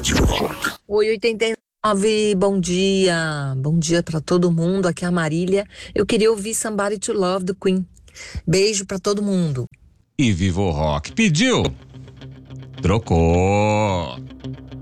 Oi, 89, bom dia. Bom dia pra todo mundo. Aqui é a Marília. Eu queria ouvir Somebody to Love do Queen. Beijo pra todo mundo. E Vivo Rock pediu, trocou.